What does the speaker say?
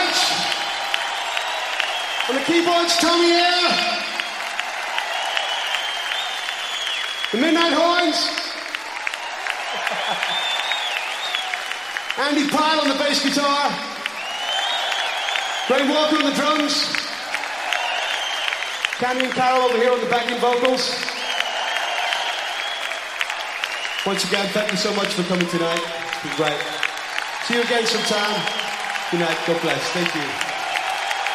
H. On the keyboards, Tommy Air. The Midnight Horns. Andy Pyle on the bass guitar. Graham Walker on the drums. Candy and Carol over here on the backing vocals. Once again, thank you so much for coming tonight. It's been great. See you again sometime. Good night. God bless. Thank you.